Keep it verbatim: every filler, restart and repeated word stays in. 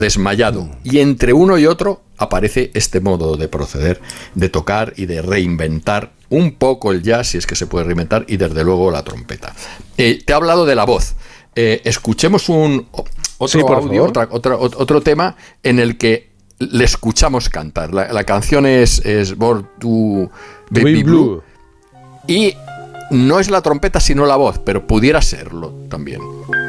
desmayado. Y entre uno y otro aparece este modo de proceder, de tocar y de reinventar un poco el jazz, si es que se puede reinventar, y desde luego la trompeta. Eh, te he hablado de la voz. Eh, escuchemos un otro sí, audio, otra, otra, otro tema en el que le escuchamos cantar. La, la canción es, es Born to Baby Blue. Blue. Y no es la trompeta, sino la voz, pero pudiera serlo también.